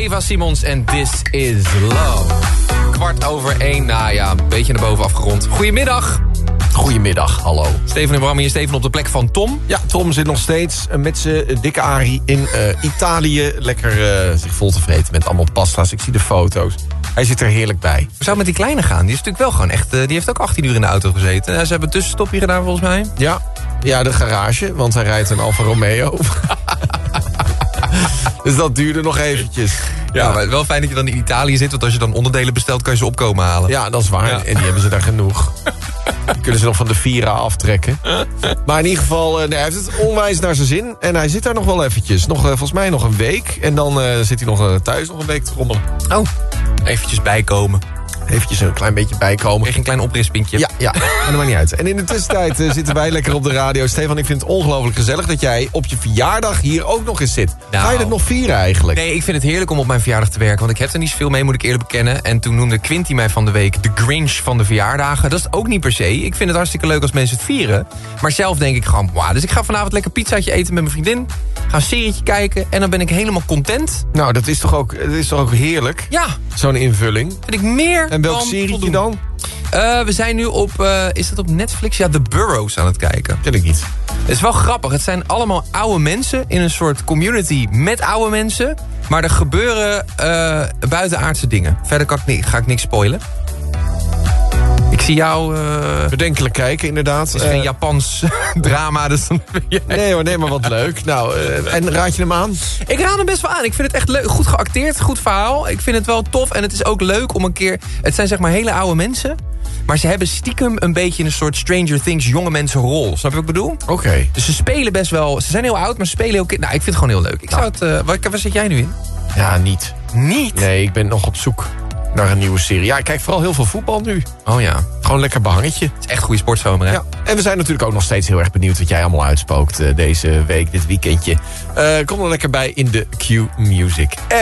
Eva Simons en This Is Love. 1:15, nou ja, een beetje naar boven afgerond. Goedemiddag. Goedemiddag, hallo. Steven en Bram, hier Steven op de plek van Tom. Ja, Tom zit nog steeds met zijn dikke Arie in Italië. Lekker zich vol te vreten met allemaal pasta's. Ik zie de foto's. Hij zit er heerlijk bij. Hoe zou het met die kleine gaan? Die is natuurlijk wel gewoon echt... die heeft ook 18 uur in de auto gezeten. Ze hebben een tussenstop hier gedaan volgens mij. Ja, de garage, want hij rijdt een Alfa Romeo. Dus dat duurde nog eventjes. Ja, maar wel fijn dat je dan in Italië zit. Want als je dan onderdelen bestelt, kan je ze opkomen halen. Ja, dat is waar. Ja. En die hebben ze daar genoeg. Die kunnen ze nog van de Vira aftrekken. Maar in ieder geval, hij heeft het onwijs naar zijn zin. En hij zit daar nog wel eventjes. Volgens mij nog een week. En dan zit hij nog thuis nog een week te rommelen. Oh, eventjes bijkomen. Eventjes een klein beetje bijkomen. Kreeg een klein oprispingje. Ja, maar dat maakt niet uit. En in de tussentijd zitten wij lekker op de radio. Stefan, ik vind het ongelooflijk gezellig dat jij op je verjaardag hier ook nog eens zit. Nou, ga je dat nog vieren eigenlijk? Nee, ik vind het heerlijk om op mijn verjaardag te werken. Want ik heb er niet zoveel mee, moet ik eerlijk bekennen. En toen noemde Quinty mij van de week de Grinch van de verjaardagen. Dat is ook niet per se. Ik vind het hartstikke leuk als mensen het vieren. Maar zelf denk ik gewoon, wauw. Dus ik ga vanavond lekker pizzaatje eten met mijn vriendin. Ga een serietje kijken en dan ben ik helemaal content. Nou, dat is toch ook heerlijk? Ja. Zo'n invulling. Vind ik meer. En welk serietje dan? We zijn nu op, is dat op Netflix? Ja, The Burrows aan het kijken. Ken ik niet. Het is wel grappig. Het zijn allemaal oude mensen in een soort community met oude mensen. Maar er gebeuren buitenaardse dingen. Verder ga ik niks spoilen. Ik zie jou... bedenkelijk kijken, inderdaad. Het is geen Japans drama, dus dan... Nee, maar wat leuk. Nou, en raad je hem aan? Ik raad hem best wel aan. Ik vind het echt leuk. Goed geacteerd, goed verhaal. Ik vind het wel tof en het is ook leuk om een keer... Het zijn zeg maar hele oude mensen... Maar ze hebben stiekem een beetje een soort Stranger Things jonge mensen rol. Snap je wat ik bedoel? Oké. Dus ze spelen best wel... Ze zijn heel oud, maar ze spelen heel... Nou, ik vind het gewoon heel leuk. Ik zou het... Waar zit jij nu in? Ja, niet. Niet? Nee, ik ben nog op zoek naar een nieuwe serie. Ja, ik kijk vooral heel veel voetbal nu. Oh ja. Gewoon lekker behangetje. Het is echt goede sportzomer, hè? Ja. En we zijn natuurlijk ook nog steeds heel erg benieuwd wat jij allemaal uitspookt deze week, dit weekendje. Kom er lekker bij in de Q-Music.